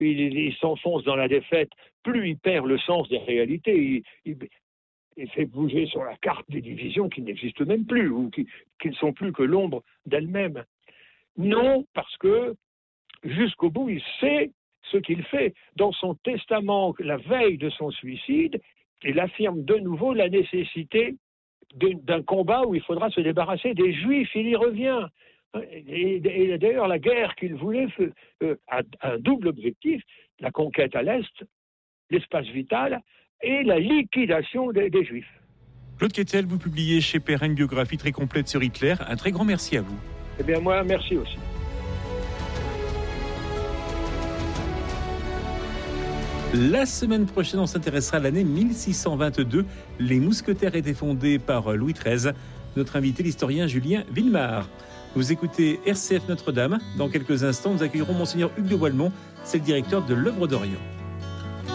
il s'enfonce dans la défaite, plus il perd le sens des réalités. Il fait bouger sur la carte des divisions qui n'existent même plus, ou qui ne sont plus que l'ombre d'elles-mêmes. Non, parce que jusqu'au bout, il sait ce qu'il fait. Dans son testament, la veille de son suicide, il affirme de nouveau la nécessité d'un combat où il faudra se débarrasser des Juifs. Il y revient. Et d'ailleurs, la guerre qu'il voulait a un double objectif, la conquête à l'Est, l'espace vital, et la liquidation des Juifs. Claude Quetel, vous publiez chez Perrin une biographie très complète sur Hitler. Un très grand merci à vous. Eh bien, moi, merci aussi. La semaine prochaine, on s'intéressera à l'année 1622. Les mousquetaires étaient fondés par Louis XIII. Notre invité, l'historien Julien Villemard. Vous écoutez RCF Notre-Dame. Dans quelques instants, nous accueillerons Monseigneur Hugues de Boilmont, c'est le directeur de l'Œuvre d'Orient.